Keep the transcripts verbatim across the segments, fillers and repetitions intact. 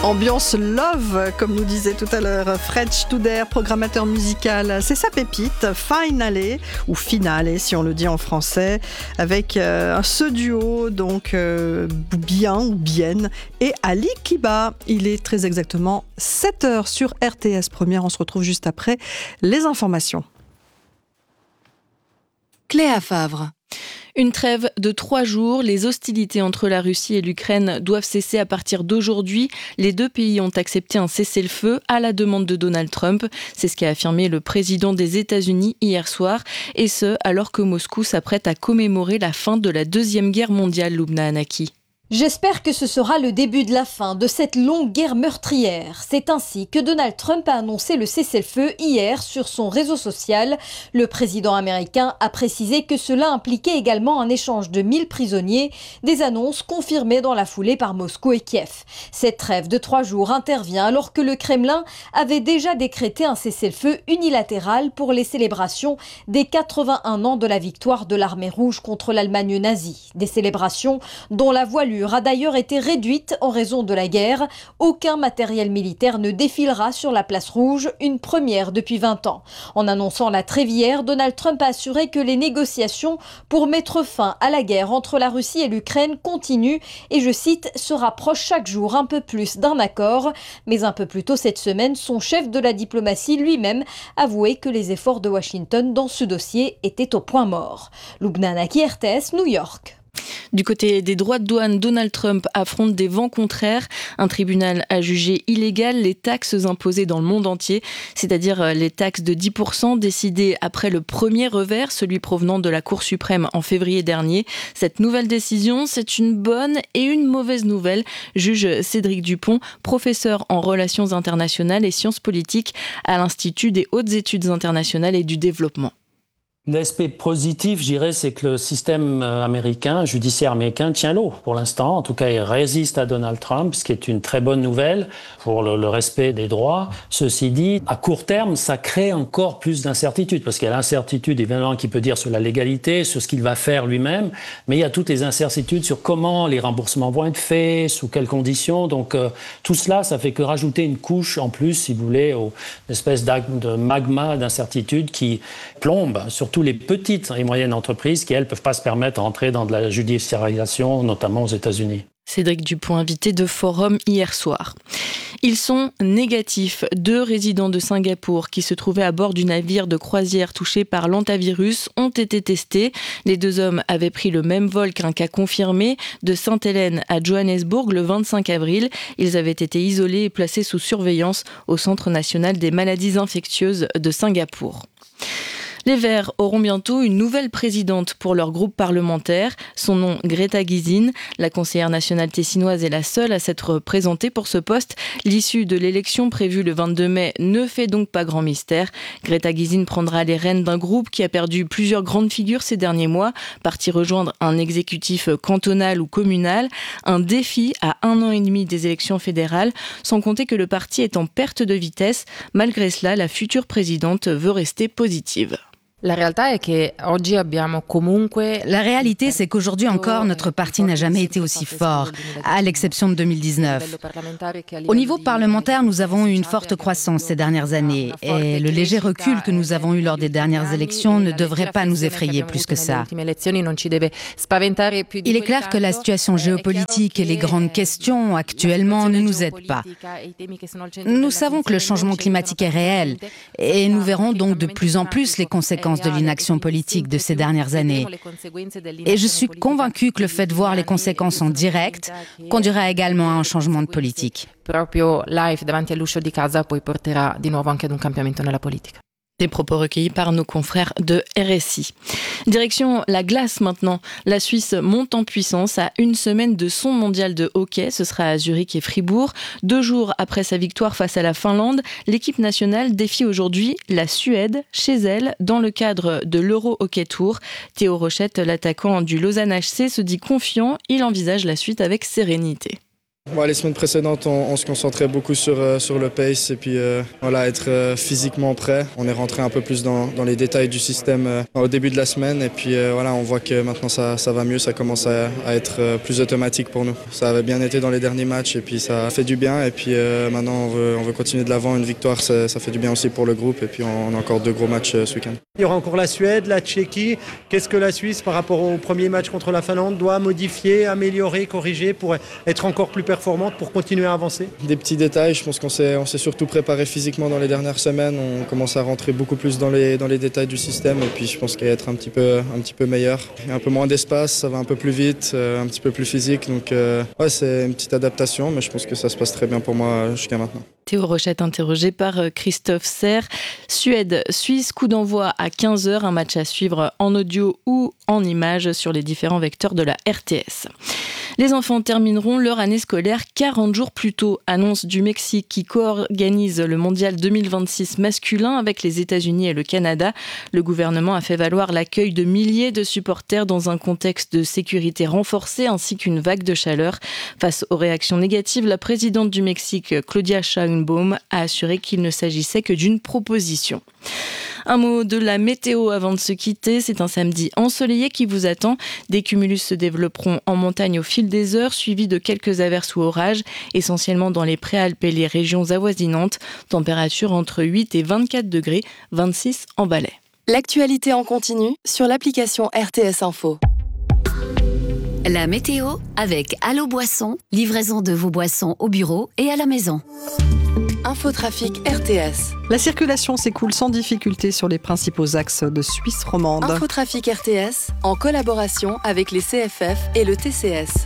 Ambiance love, comme nous disait tout à l'heure Fred Studer, programmateur musical. C'est sa pépite, Finale, ou Finale si on le dit en français, avec euh, ce duo, donc euh, Bien ou Bien, et Ali Kiba. Il est très exactement sept heures sur R T S Première. On se retrouve juste après les informations. Cléa Favre. Une trêve de trois jours. Les hostilités entre la Russie et l'Ukraine doivent cesser à partir d'aujourd'hui. Les deux pays ont accepté un cessez-le-feu à la demande de Donald Trump. C'est ce qu'a affirmé le président des États-Unis hier soir. Et ce, alors que Moscou s'apprête à commémorer la fin de la Deuxième Guerre mondiale, Loubna Hanaki. J'espère que ce sera le début de la fin de cette longue guerre meurtrière. C'est ainsi que Donald Trump a annoncé le cessez-le-feu hier sur son réseau social. Le président américain a précisé que cela impliquait également un échange de mille prisonniers, des annonces confirmées dans la foulée par Moscou et Kiev. Cette trêve de trois jours intervient alors que le Kremlin avait déjà décrété un cessez-le-feu unilatéral pour les célébrations des quatre-vingt-un ans de la victoire de l'armée rouge contre l'Allemagne nazie. Des célébrations dont la voilure a d'ailleurs été réduite en raison de la guerre. Aucun matériel militaire ne défilera sur la place rouge, une première depuis vingt ans. En annonçant la trêve hier, Donald Trump a assuré que les négociations pour mettre fin à la guerre entre la Russie et l'Ukraine continuent et, je cite, se rapprochent chaque jour un peu plus d'un accord. Mais un peu plus tôt cette semaine, son chef de la diplomatie lui-même avouait que les efforts de Washington dans ce dossier étaient au point mort. Loubna Hanaki, R T S, New York. Du côté des droits de douane, Donald Trump affronte des vents contraires. Un tribunal a jugé illégales les taxes imposées dans le monde entier, c'est-à-dire les taxes de dix pour cent décidées après le premier revers, celui provenant de la Cour suprême en février dernier. Cette nouvelle décision, c'est une bonne et une mauvaise nouvelle, juge Cédric Dupont, professeur en relations internationales et sciences politiques à l'Institut des hautes études internationales et du développement. L'aspect positif, je dirais, c'est que le système américain, judiciaire américain, tient l'eau pour l'instant. En tout cas, il résiste à Donald Trump, ce qui est une très bonne nouvelle pour le, le respect des droits. Ceci dit, à court terme, ça crée encore plus d'incertitudes, parce qu'il y a l'incertitude, évidemment, qu'il peut dire sur la légalité, sur ce qu'il va faire lui-même, mais il y a toutes les incertitudes sur comment les remboursements vont être faits, sous quelles conditions. Donc, euh, tout cela, ça fait que rajouter une couche en plus, si vous voulez, aux espèces de magma d'incertitude qui plombe sur tous les petites et moyennes entreprises qui, elles, ne peuvent pas se permettre d'entrer dans de la judiciarisation, notamment aux États-Unis. Cédric Dupont, invité de Forum hier soir. Ils sont négatifs. Deux résidents de Singapour qui se trouvaient à bord du navire de croisière touché par l'hantavirus ont été testés. Les deux hommes avaient pris le même vol qu'un cas confirmé de Sainte-Hélène à Johannesburg le vingt-cinq avril. Ils avaient été isolés et placés sous surveillance au Centre national des maladies infectieuses de Singapour. Les Verts auront bientôt une nouvelle présidente pour leur groupe parlementaire. Son nom, Greta Gysin. La conseillère nationale tessinoise est la seule à s'être présentée pour ce poste. L'issue de l'élection prévue le vingt-deux mai ne fait donc pas grand mystère. Greta Gysin prendra les rênes d'un groupe qui a perdu plusieurs grandes figures ces derniers mois, parti rejoindre un exécutif cantonal ou communal. Un défi à un an et demi des élections fédérales, sans compter que le parti est en perte de vitesse. Malgré cela, la future présidente veut rester positive. La réalité, c'est qu'aujourd'hui encore, notre parti n'a jamais été aussi fort, à l'exception de deux mille dix-neuf. Au niveau parlementaire, nous avons eu une forte croissance ces dernières années, et le léger recul que nous avons eu lors des dernières élections ne devrait pas nous effrayer plus que ça. Il est clair que la situation géopolitique et les grandes questions actuellement ne nous aident pas. Nous savons que le changement climatique est réel, et nous verrons donc de plus en plus les conséquences de l'inaction politique de ces dernières années. Et je suis convaincue que le fait de voir les conséquences en direct conduira également à un changement de politique. Des propos recueillis par nos confrères de R S I. Direction la glace maintenant. La Suisse monte en puissance à une semaine de son mondial de hockey. Ce sera à Zurich et Fribourg. Deux jours après sa victoire face à la Finlande, l'équipe nationale défie aujourd'hui la Suède chez elle dans le cadre de l'Euro Hockey Tour. Théo Rochette, l'attaquant du Lausanne H C, se dit confiant. Il envisage la suite avec sérénité. Bon, les semaines précédentes, on, on se concentrait beaucoup sur, euh, sur le pace et puis euh, voilà, être euh, physiquement prêt. On est rentré un peu plus dans, dans les détails du système euh, au début de la semaine et puis euh, voilà, on voit que maintenant ça, ça va mieux, ça commence à, à être euh, plus automatique pour nous. Ça avait bien été dans les derniers matchs et puis ça fait du bien et puis euh, maintenant on veut, on veut continuer de l'avant. Une victoire, ça, ça fait du bien aussi pour le groupe et puis on, on a encore deux gros matchs euh, ce week-end. Il y aura encore la Suède, la Tchéquie. Qu'est-ce que la Suisse, par rapport au premier match contre la Finlande, doit modifier, améliorer, corriger pour être encore plus performante, pour continuer à avancer? Des petits détails, je pense qu'on s'est, on s'est surtout préparé physiquement dans les dernières semaines. On commence à rentrer beaucoup plus dans les, dans les détails du système et puis je pense qu'il va être un petit peu, un petit peu meilleur. Il y a un peu moins d'espace, ça va un peu plus vite, euh, un petit peu plus physique. Donc euh, ouais, c'est une petite adaptation, mais je pense que ça se passe très bien pour moi jusqu'à maintenant. Théo Rochette interrogé par Christophe Serre. Suède-Suisse, coup d'envoi à quinze heures, un match à suivre en audio ou en images sur les différents vecteurs de la R T S. Les enfants termineront leur année scolaire quarante jours plus tôt, annonce du Mexique qui co-organise le mondial deux mille vingt-six masculin avec les États-Unis et le Canada. Le gouvernement a fait valoir l'accueil de milliers de supporters dans un contexte de sécurité renforcée ainsi qu'une vague de chaleur. Face aux réactions négatives, la présidente du Mexique, Claudia Sheinbaum, a assuré qu'il ne s'agissait que d'une proposition. Un mot de la météo avant de se quitter. C'est un samedi ensoleillé qui vous attend. Des cumulus se développeront en montagne au fil des heures, suivis de quelques averses ou orages, essentiellement dans les Préalpes et les régions avoisinantes. Température entre huit et vingt-quatre degrés, vingt-six en Valais. L'actualité en continu sur l'application R T S Info. La météo avec Allo Boisson, livraison de vos boissons au bureau et à la maison. Infotrafic R T S. La circulation s'écoule sans difficulté sur les principaux axes de Suisse romande. Infotrafic R T S, en collaboration avec les C F F et le T C S.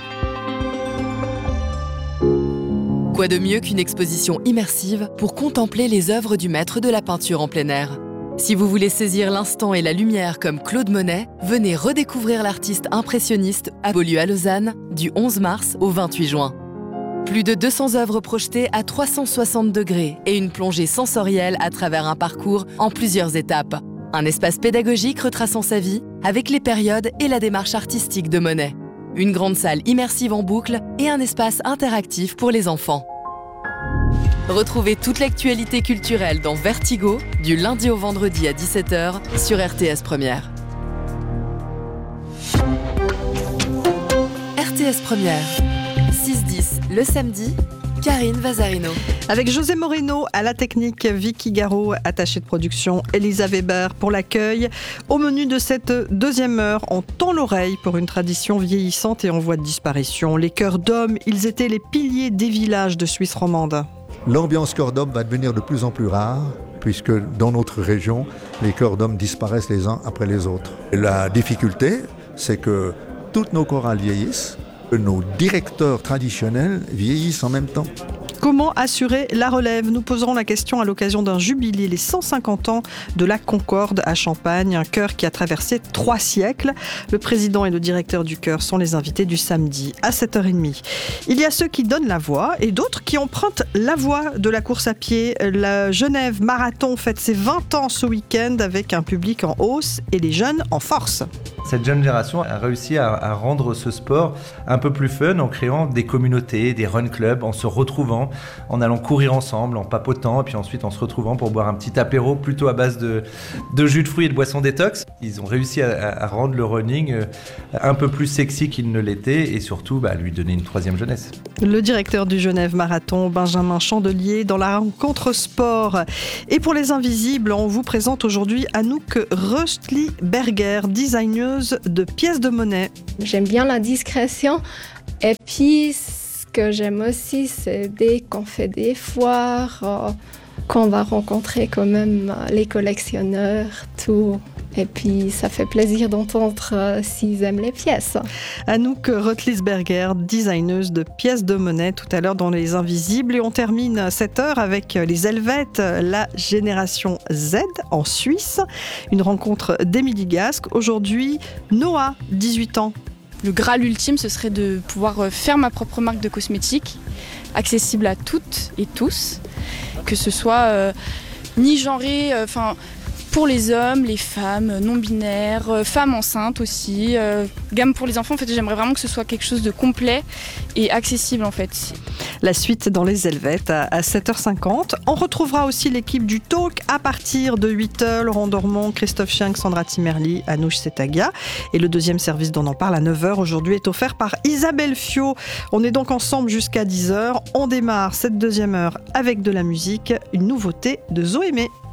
Quoi de mieux qu'une exposition immersive pour contempler les œuvres du maître de la peinture en plein air? Si vous voulez saisir l'instant et la lumière comme Claude Monet, venez redécouvrir l'artiste impressionniste à Beaulieu à Lausanne du onze mars au vingt-huit juin. Plus de deux cents œuvres projetées à trois cent soixante degrés et une plongée sensorielle à travers un parcours en plusieurs étapes. Un espace pédagogique retraçant sa vie avec les périodes et la démarche artistique de Monet. Une grande salle immersive en boucle et un espace interactif pour les enfants. Retrouvez toute l'actualité culturelle dans Vertigo, du lundi au vendredi à dix-sept heures sur R T S Première. R T S Première, six dix le samedi, Karine Vazarino. Avec José Moreno à la technique, Vicky Garot, attachée de production, Elisa Weber pour l'accueil. Au menu de cette deuxième heure, on tend l'oreille pour une tradition vieillissante et en voie de disparition. Les chœurs d'hommes, ils étaient les piliers des villages de Suisse romande. L'ambiance chœur d'hommes va devenir de plus en plus rare, puisque dans notre région, les chœurs d'hommes disparaissent les uns après les autres. Et la difficulté, c'est que toutes nos chorales vieillissent, que nos directeurs traditionnels vieillissent en même temps. Comment assurer la relève? Nous poserons la question à l'occasion d'un jubilé, les cent cinquante ans de la Concorde à Champagne, un chœur qui a traversé trois siècles. Le président et le directeur du chœur sont les invités du samedi à sept heures trente. Il y a ceux qui donnent la voix et d'autres qui empruntent la voie de la course à pied. La Genève Marathon fête ses vingt ans ce week-end avec un public en hausse et les jeunes en force. Cette jeune génération a réussi à, à rendre ce sport un peu plus fun en créant des communautés, des run clubs, en se retrouvant, en allant courir ensemble, en papotant, et puis ensuite en se retrouvant pour boire un petit apéro plutôt à base de, de jus de fruits et de boissons détox. Ils ont réussi à, à rendre le running un peu plus sexy qu'il ne l'était et surtout bah, lui donner une troisième jeunesse. Le directeur du Genève Marathon, Benjamin Chandelier, dans la rencontre sport. Et pour les invisibles, on vous présente aujourd'hui Anouk Röstli-Berger, designeuse de pièces de monnaie. J'aime bien la discrétion et puis ce que j'aime aussi c'est dès qu'on fait des foires, euh, qu'on va rencontrer quand même les collectionneurs, tout. Et puis, ça fait plaisir d'entendre euh, s'ils aiment les pièces. Anouk Röstli-Berger, designeuse de pièces de monnaie, tout à l'heure dans Les Invisibles. Et on termine cette heure avec les Helvètes, la génération Z en Suisse. Une rencontre d'Émilie Gasque. Aujourd'hui, Noah, dix-huit ans. Le Graal ultime, ce serait de pouvoir faire ma propre marque de cosmétiques, accessible à toutes et tous, que ce soit euh, ni genré, enfin... Euh, pour les hommes, les femmes non-binaires, euh, femmes enceintes aussi, euh, gamme pour les enfants. En fait, j'aimerais vraiment que ce soit quelque chose de complet et accessible en fait. La suite dans les Helvètes à sept heures cinquante. On retrouvera aussi l'équipe du Talk à partir de huit heures. Laurent Dormont, Christophe Chiang, Sandra Timerli, Anouche Setagia. Et le deuxième service dont on parle à neuf heures aujourd'hui est offert par Isabelle Fiot. On est donc ensemble jusqu'à dix heures. On démarre cette deuxième heure avec de la musique, une nouveauté de Zoémé.